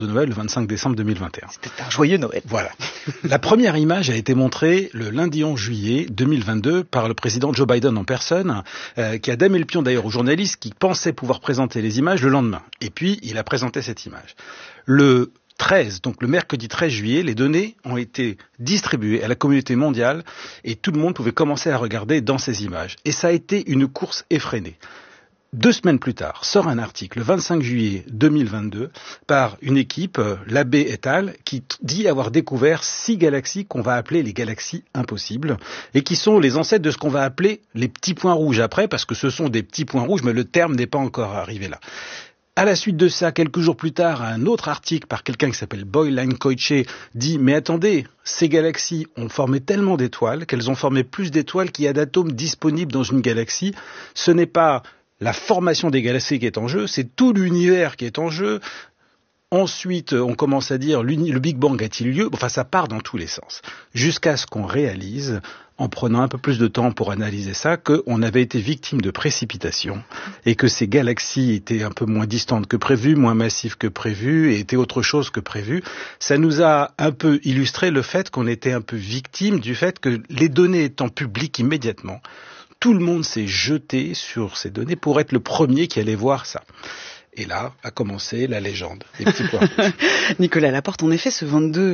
de Noël le 25 décembre 2021. C'était un joyeux Noël. Voilà. La première image a été montrée le lundi 11 juillet 2022 par le président Joe Biden en personne, qui a damé le pion d'ailleurs aux journalistes qui pensaient pouvoir présenter les images le lendemain. Et puis, il a présenté cette image. Le 13, donc le mercredi 13 juillet, les données ont été distribuées à la communauté mondiale et tout le monde pouvait commencer à regarder dans ces images. Et ça a été une course effrénée. 2 semaines plus tard, sort un article, le 25 juillet 2022, par une équipe, l'Abbé et al., qui dit avoir découvert 6 galaxies qu'on va appeler les galaxies impossibles, et qui sont les ancêtres de ce qu'on va appeler les petits points rouges après, parce que ce sont des petits points rouges, mais le terme n'est pas encore arrivé là. À la suite de ça, quelques jours plus tard, un autre article par quelqu'un qui s'appelle Boylan Koiche dit « Mais attendez, ces galaxies ont formé tellement d'étoiles qu'elles ont formé plus d'étoiles qu'il y a d'atomes disponibles dans une galaxie. Ce n'est pas la formation des galaxies qui est en jeu, c'est tout l'univers qui est en jeu. » Ensuite, on commence à dire le Big Bang a-t-il lieu ? Enfin, ça part dans tous les sens. Jusqu'à ce qu'on réalise, en prenant un peu plus de temps pour analyser ça, qu'on avait été victime de précipitations et que ces galaxies étaient un peu moins distantes que prévu, moins massives que prévu et étaient autre chose que prévu. Ça nous a un peu illustré le fait qu'on était un peu victime du fait que les données étant publiques immédiatement, tout le monde s'est jeté sur ces données pour être le premier qui allait voir ça. Et là a commencé la légende des petits points rouges. Nicolas Laporte, en effet, ce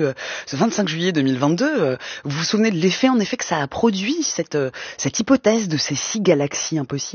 25 juillet 2022, vous vous souvenez de l'effet en effet que ça a produit, cette hypothèse de ces 6 galaxies impossibles ?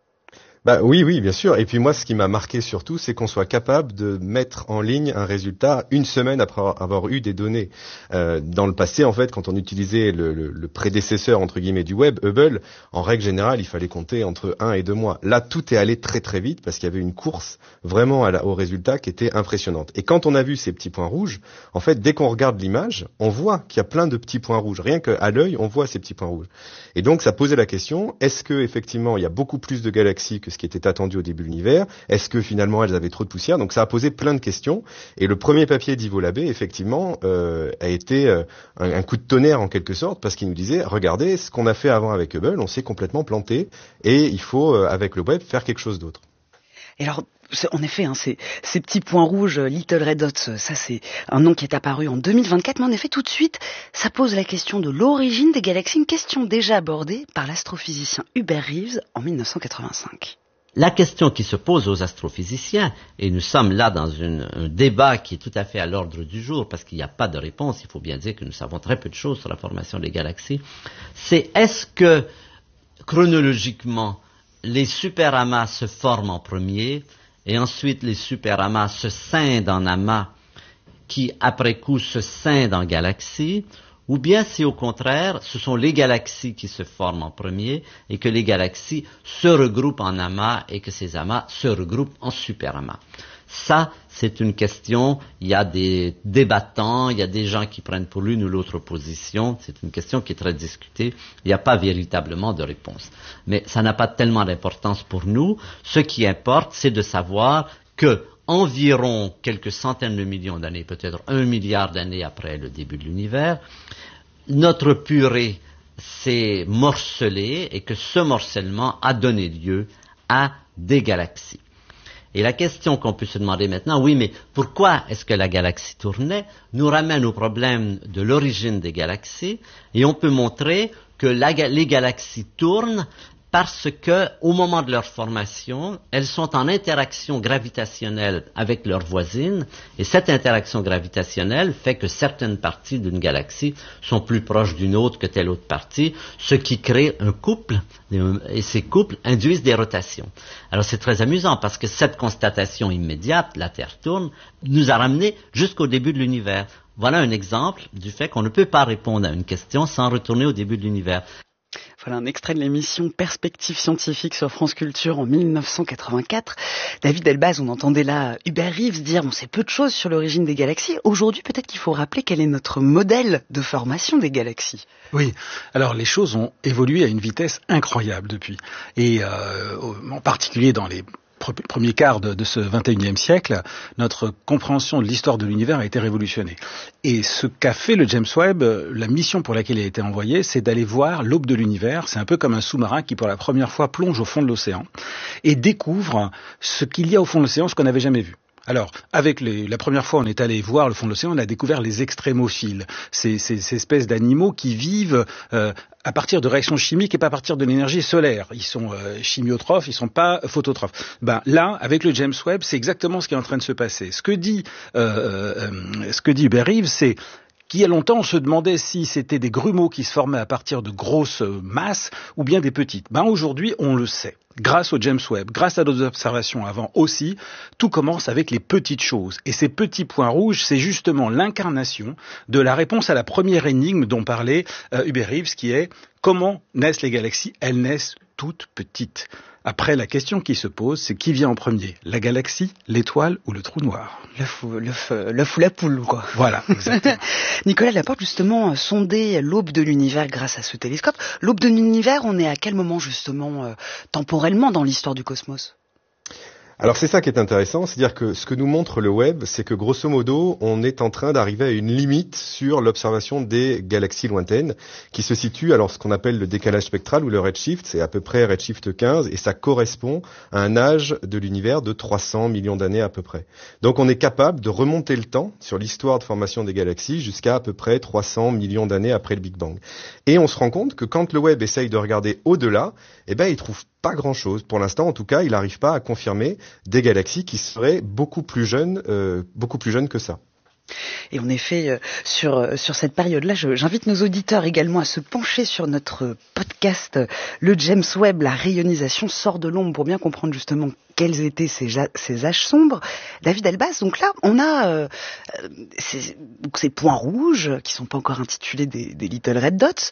Oui, bien sûr. Et puis moi, ce qui m'a marqué surtout, c'est qu'on soit capable de mettre en ligne un résultat une semaine après avoir eu des données. Dans le passé, en fait, quand on utilisait le prédécesseur, entre guillemets, du web, Hubble, en règle générale, il fallait compter entre 1 et 2 mois. Là, tout est allé très très vite parce qu'il y avait une course vraiment au résultat qui était impressionnante. Et quand on a vu ces petits points rouges, en fait, dès qu'on regarde l'image, on voit qu'il y a plein de petits points rouges. Rien qu'à l'œil, on voit ces petits points rouges. Et donc, ça posait la question, est-ce que effectivement, il y a beaucoup plus de galaxies que ce qui était attendu au début de l'univers? Est-ce que finalement elles avaient trop de poussière? Donc ça a posé plein de questions. Et le premier papier d'Ivo Labbé, effectivement, a été un coup de tonnerre en quelque sorte, parce qu'il nous disait, regardez, ce qu'on a fait avant avec Hubble, on s'est complètement planté, et il faut, avec le web, faire quelque chose d'autre. Et alors, en effet, ces petits points rouges, Little Red Dots, ça c'est un nom qui est apparu en 2024, mais en effet tout de suite, ça pose la question de l'origine des galaxies, une question déjà abordée par l'astrophysicien Hubert Reeves en 1985. La question qui se pose aux astrophysiciens, et nous sommes là dans un débat qui est tout à fait à l'ordre du jour, parce qu'il n'y a pas de réponse, il faut bien dire que nous savons très peu de choses sur la formation des galaxies, c'est est-ce que, chronologiquement, les superamas se forment en premier, et ensuite les superamas se scindent en amas, qui après coup se scindent en galaxies, ou bien si au contraire, ce sont les galaxies qui se forment en premier et que les galaxies se regroupent en amas et que ces amas se regroupent en superamas. Ça, c'est une question, il y a des débattants, il y a des gens qui prennent pour l'une ou l'autre position, c'est une question qui est très discutée, il n'y a pas véritablement de réponse. Mais ça n'a pas tellement d'importance pour nous, ce qui importe, c'est de savoir que environ quelques centaines de millions d'années, peut-être 1 milliard d'années après le début de l'univers, notre purée s'est morcelée et que ce morcellement a donné lieu à des galaxies. Et la question qu'on peut se demander maintenant, oui, mais pourquoi est-ce que la galaxie tournait, nous ramène au problème de l'origine des galaxies, et on peut montrer que les galaxies tournent parce que, au moment de leur formation, elles sont en interaction gravitationnelle avec leurs voisines, et cette interaction gravitationnelle fait que certaines parties d'une galaxie sont plus proches d'une autre que telle autre partie, ce qui crée un couple, et ces couples induisent des rotations. Alors c'est très amusant parce que cette constatation immédiate, la Terre tourne, nous a ramené jusqu'au début de l'univers. Voilà un exemple du fait qu'on ne peut pas répondre à une question sans retourner au début de l'univers. Voilà un extrait de l'émission Perspectives scientifiques sur France Culture en 1984. David Elbaz, on entendait là Hubert Reeves dire on sait peu de choses sur l'origine des galaxies. Aujourd'hui, peut-être qu'il faut rappeler quel est notre modèle de formation des galaxies. Oui, alors les choses ont évolué à une vitesse incroyable depuis. Et en particulier dans les premier quart de ce 21e siècle, notre compréhension de l'histoire de l'univers a été révolutionnée. Et ce qu'a fait le James Webb, la mission pour laquelle il a été envoyé, c'est d'aller voir l'aube de l'univers. C'est un peu comme un sous-marin qui pour la première fois plonge au fond de l'océan et découvre ce qu'il y a au fond de l'océan, ce qu'on n'avait jamais vu. Alors, avec la première fois, on est allé voir le fond de l'océan, on a découvert les extrémophiles, ces espèces d'animaux qui vivent à partir de réactions chimiques et pas à partir de l'énergie solaire. Ils sont chimiotrophes, ils sont pas phototrophes. Ben là, avec le James Webb, c'est exactement ce qui est en train de se passer. Ce que dit Hubert Reeves, c'est qu'il y a longtemps, on se demandait si c'était des grumeaux qui se formaient à partir de grosses masses ou bien des petites. Ben aujourd'hui, on le sait. Grâce au James Webb, grâce à d'autres observations avant aussi, tout commence avec les petites choses. Et ces petits points rouges, c'est justement l'incarnation de la réponse à la première énigme dont parlait Hubert Reeves, qui est comment naissent les galaxies? Elles naissent toutes petites. Après, la question qui se pose, c'est qui vient en premier? La galaxie, l'étoile ou le trou noir? L'œuf ou la poule, quoi. Voilà, exactement. Nicolas Laporte, justement, sondait l'aube de l'univers grâce à ce télescope. L'aube de l'univers, on est à quel moment, justement, temporellement dans l'histoire du cosmos? Alors c'est ça qui est intéressant, c'est-à-dire que ce que nous montre le web, c'est que grosso modo, on est en train d'arriver à une limite sur l'observation des galaxies lointaines, qui se situe alors ce qu'on appelle le décalage spectral ou le redshift, c'est à peu près redshift 15, et ça correspond à un âge de l'univers de 300 millions d'années à peu près. Donc on est capable de remonter le temps sur l'histoire de formation des galaxies jusqu'à à peu près 300 millions d'années après le Big Bang. Et on se rend compte que quand le web essaye de regarder au-delà, il trouve pas grand-chose. Pour l'instant, en tout cas, il n'arrive pas à confirmer des galaxies qui seraient beaucoup plus jeunes que ça. Et en effet, sur cette période-là, j'invite nos auditeurs également à se pencher sur notre podcast Le James Webb, la rayonisation sort de l'ombre, pour bien comprendre justement quels étaient ces âges sombres. David Elbaz, donc là, on a ces points rouges, qui sont pas encore intitulés des Little Red Dots,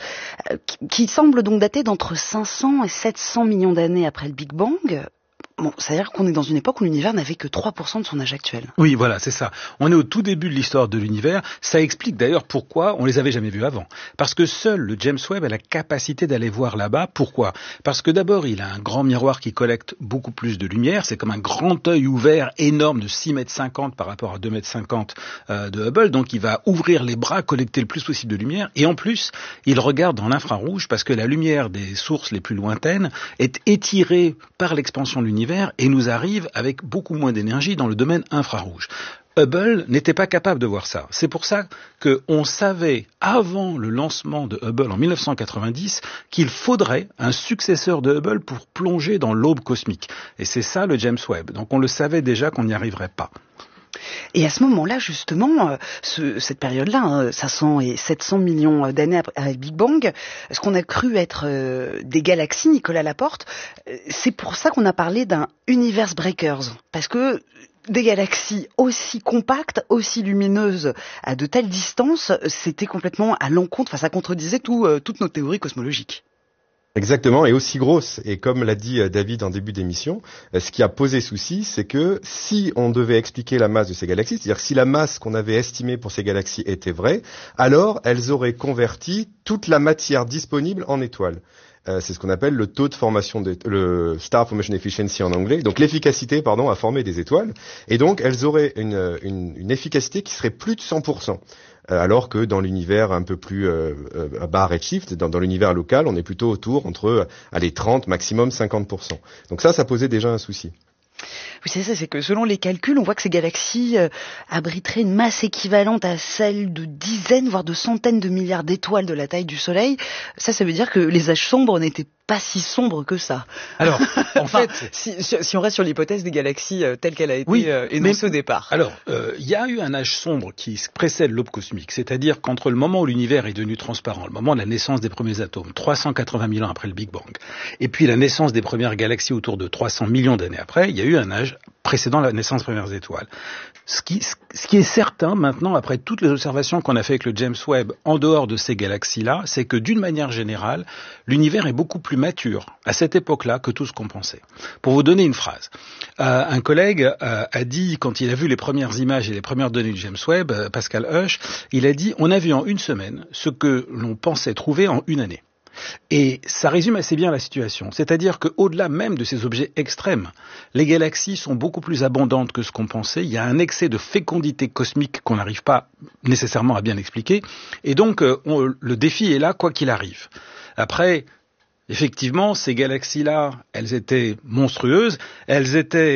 qui semblent donc dater d'entre 500 et 700 millions d'années après le Big Bang. Bon, c'est-à-dire qu'on est dans une époque où l'univers n'avait que 3% de son âge actuel. Oui, voilà, c'est ça. On est au tout début de l'histoire de l'univers. Ça explique d'ailleurs pourquoi on les avait jamais vus avant. Parce que seul le James Webb a la capacité d'aller voir là-bas. Pourquoi? Parce que d'abord, il a un grand miroir qui collecte beaucoup plus de lumière. C'est comme un grand œil ouvert énorme de 6,50 mètres par rapport à 2,50 mètres de Hubble. Donc, il va ouvrir les bras, collecter le plus possible de lumière. Et en plus, il regarde dans l'infrarouge parce que la lumière des sources les plus lointaines est étirée par l'expansion de l'univers et nous arrive avec beaucoup moins d'énergie dans le domaine infrarouge. Hubble n'était pas capable de voir ça. C'est pour ça qu'on savait, avant le lancement de Hubble en 1990, qu'il faudrait un successeur de Hubble pour plonger dans l'aube cosmique. Et c'est ça le James Webb. Donc on le savait déjà qu'on n'y arriverait pas. Et à ce moment-là, justement, cette période-là, 500 et 700 millions d'années après le Big Bang, ce qu'on a cru être des galaxies, Nicolas Laporte, c'est pour ça qu'on a parlé d'un universe breakers. Parce que des galaxies aussi compactes, aussi lumineuses, à de telles distances, c'était complètement à l'encontre, ça contredisait toutes nos théories cosmologiques. Exactement, et aussi grosse. Et comme l'a dit David en début d'émission, ce qui a posé souci, c'est que si on devait expliquer la masse de ces galaxies, c'est-à-dire si la masse qu'on avait estimée pour ces galaxies était vraie, alors elles auraient converti toute la matière disponible en étoiles. C'est ce qu'on appelle le taux de formation, le Star Formation Efficiency en anglais, donc l'efficacité, à former des étoiles. Et donc elles auraient une efficacité qui serait plus de 100%. Alors que dans l'univers un peu plus bas redshift, dans l'univers local, on est plutôt autour entre 30, maximum 50%. Donc ça posait déjà un souci. Oui, c'est ça, c'est que selon les calculs, on voit que ces galaxies abriteraient une masse équivalente à celle de dizaines, voire de centaines de milliards d'étoiles de la taille du Soleil. Ça veut dire que les âges sombres n'étaient pas si sombres que ça. Alors, en fait, si on reste sur l'hypothèse des galaxies telle qu'elle a été énoncée au départ. Alors, il y a eu un âge sombre qui précède l'aube cosmique, c'est-à-dire qu'entre le moment où l'univers est devenu transparent, le moment de la naissance des premiers atomes, 380 000 ans après le Big Bang, et puis la naissance des premières galaxies autour de 300 millions d'années après, il y a eu un âge précédant la naissance des premières étoiles. Ce qui est certain maintenant, après toutes les observations qu'on a fait avec le James Webb en dehors de ces galaxies-là, c'est que d'une manière générale, l'univers est beaucoup plus mature à cette époque-là que tout ce qu'on pensait. Pour vous donner une phrase, un collègue a dit, quand il a vu les premières images et les premières données du James Webb, Pascal Husch, il a dit « On a vu en une semaine ce que l'on pensait trouver en une année ». Et ça résume assez bien la situation. C'est-à-dire qu'au-delà même de ces objets extrêmes, les galaxies sont beaucoup plus abondantes que ce qu'on pensait. Il y a un excès de fécondité cosmique qu'on n'arrive pas nécessairement à bien expliquer. Et donc, le défi est là, quoi qu'il arrive. Après, effectivement, ces galaxies-là, elles étaient monstrueuses. Elles étaient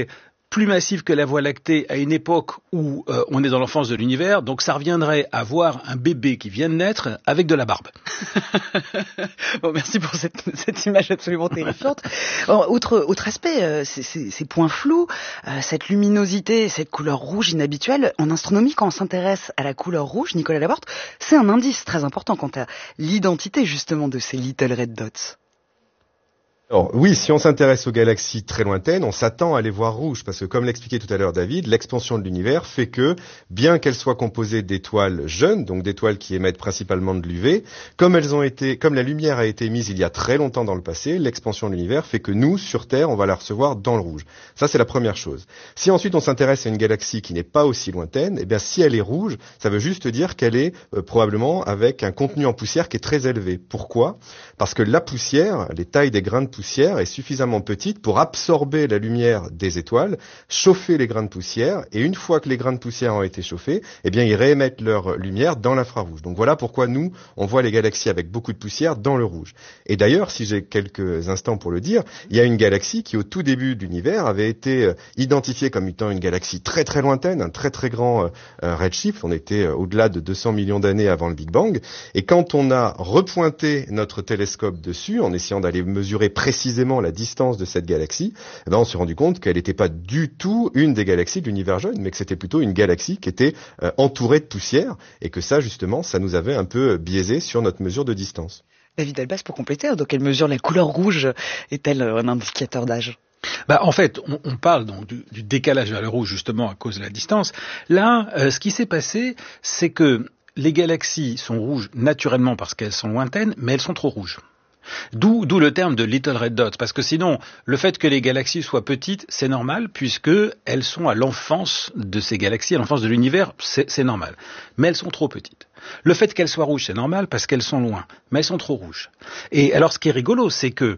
plus massive que la Voie lactée à une époque où on est dans l'enfance de l'univers, donc ça reviendrait à voir un bébé qui vient de naître avec de la barbe. Bon, merci pour cette image absolument terrifiante. Autre aspect, ces points flous, cette luminosité, cette couleur rouge inhabituelle. En astronomie, quand on s'intéresse à la couleur rouge, Nicolas Laporte, c'est un indice très important quant à l'identité justement de ces Little Red Dots. Alors oui, si on s'intéresse aux galaxies très lointaines, on s'attend à les voir rouges, parce que comme l'expliquait tout à l'heure David, l'expansion de l'univers fait que, bien qu'elles soient composées d'étoiles jeunes, donc d'étoiles qui émettent principalement de l'UV, comme la lumière a été émise il y a très longtemps dans le passé, l'expansion de l'univers fait que nous, sur Terre, on va la recevoir dans le rouge. Ça, c'est la première chose. Si ensuite on s'intéresse à une galaxie qui n'est pas aussi lointaine, eh bien si elle est rouge, ça veut juste dire qu'elle est probablement avec un contenu en poussière qui est très élevé. Pourquoi ? Parce que la poussière, les tailles des grains de poussière est suffisamment petite pour absorber la lumière des étoiles, chauffer les grains de poussière, et une fois que les grains de poussière ont été chauffés, eh bien ils réémettent leur lumière dans l'infrarouge. Donc voilà pourquoi nous, on voit les galaxies avec beaucoup de poussière dans le rouge. Et d'ailleurs, si j'ai quelques instants pour le dire, il y a une galaxie qui au tout début de l'univers avait été identifiée comme étant une galaxie très très lointaine, un très très grand redshift, on était au-delà de 200 millions d'années avant le Big Bang, et quand on a repointé notre télescope dessus, en essayant d'aller mesurer précisément la distance de cette galaxie, eh ben on s'est rendu compte qu'elle n'était pas du tout une des galaxies de l'univers jeune, mais que c'était plutôt une galaxie qui était entourée de poussière, et que ça, justement, ça nous avait un peu biaisé sur notre mesure de distance. David Elbaz, pour compléter, dans quelle mesure la couleur rouge est-elle un indicateur d'âge ? En fait, on parle donc du décalage vers le rouge, justement, à cause de la distance. Là, ce qui s'est passé, c'est que les galaxies sont rouges naturellement parce qu'elles sont lointaines, mais elles sont trop rouges. D'où le terme de Little Red Dots, parce que sinon, le fait que les galaxies soient petites, c'est normal, puisque elles sont à l'enfance de ces galaxies, à l'enfance de l'univers, c'est normal. Mais elles sont trop petites. Le fait qu'elles soient rouges, c'est normal, parce qu'elles sont loin, mais elles sont trop rouges. Et alors, ce qui est rigolo, c'est que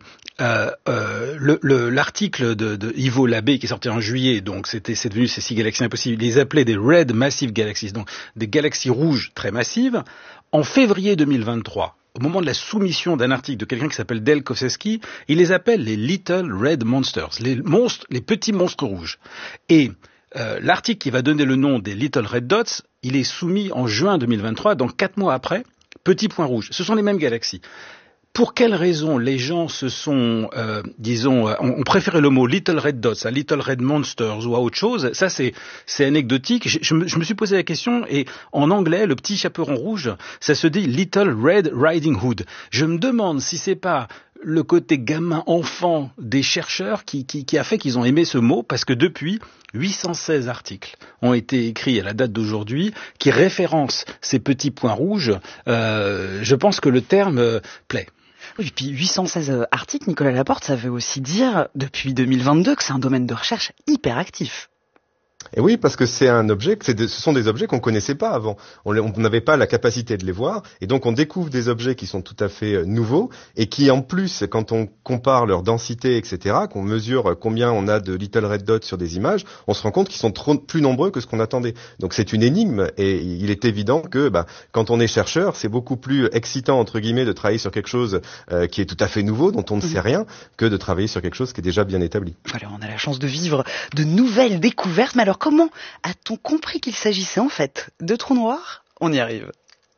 l'article de Ivo Labbé, qui est sorti en juillet, donc c'est devenu ces 6 galaxies impossibles, ils les appelaient des Red Massive Galaxies, donc des galaxies rouges très massives. En février 2023, au moment de la soumission d'un article de quelqu'un qui s'appelle Del Kosewski, il les appelle les Little Red Monsters, les petits monstres rouges. Et l'article qui va donner le nom des Little Red Dots, il est soumis en juin 2023, donc 4 mois après, petit point rouge. Ce sont les mêmes galaxies. Pour quelles raisons les gens se sont, ont préféré le mot Little Red Dots à Little Red Monsters ou à autre chose, ça c'est anecdotique. Je me suis posé la question, et en anglais, le petit chaperon rouge, ça se dit Little Red Riding Hood. Je me demande si c'est pas le côté gamin enfant des chercheurs qui a fait qu'ils ont aimé ce mot, parce que depuis, 816 articles ont été écrits à la date d'aujourd'hui qui référencent ces petits points rouges. Je pense que le terme plaît. Oui, et puis 816 articles, Nicolas Laporte, ça veut aussi dire, depuis 2022, que c'est un domaine de recherche hyper actif. Et oui, parce que c'est un objet, ce sont des objets qu'on connaissait pas avant. On n'avait pas la capacité de les voir, et donc on découvre des objets qui sont tout à fait nouveaux, et qui en plus, quand on compare leur densité, etc., qu'on mesure combien on a de Little Red Dots sur des images, on se rend compte qu'ils sont plus nombreux que ce qu'on attendait. Donc c'est une énigme, et il est évident que quand on est chercheur, c'est beaucoup plus excitant, entre guillemets, de travailler sur quelque chose qui est tout à fait nouveau, dont on ne sait rien, que de travailler sur quelque chose qui est déjà bien établi. Voilà, on a la chance de vivre de nouvelles découvertes, mais alors comment a-t-on compris qu'il s'agissait en fait de trous noirs ? On y arrive.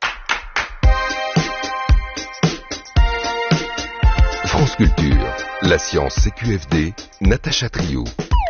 France Culture, la science CQFD, Natacha Trio.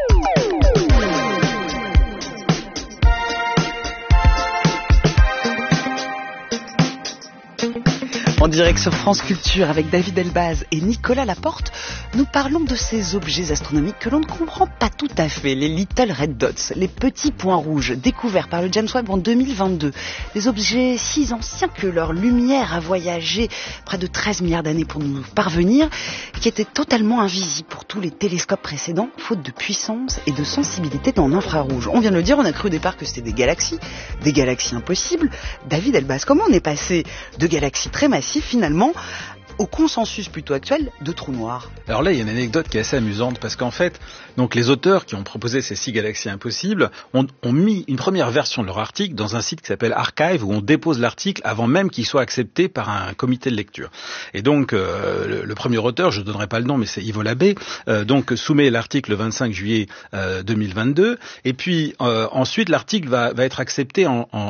En direct sur France Culture avec David Elbaz et Nicolas Laporte, nous parlons de ces objets astronomiques que l'on ne comprend pas tout à fait, les Little Red Dots, les petits points rouges découverts par le James Webb en 2022. Des objets si anciens que leur lumière a voyagé près de 13 milliards d'années pour nous parvenir, qui étaient totalement invisibles pour tous les télescopes précédents, faute de puissance et de sensibilité dans l'infrarouge. On vient de le dire, on a cru au départ que c'était des galaxies impossibles. David Elbaz, comment on est passé de galaxies très massives finalement au consensus plutôt actuel de trous noirs. Alors là, il y a une anecdote qui est assez amusante parce qu'en fait, donc les auteurs qui ont proposé ces 6 galaxies impossibles ont mis une première version de leur article dans un site qui s'appelle Archive où on dépose l'article avant même qu'il soit accepté par un comité de lecture. Et donc le premier auteur, je ne donnerai pas le nom, mais c'est Ivo Labbé, donc soumet l'article le 25 juillet 2022. Et puis ensuite, l'article va être accepté en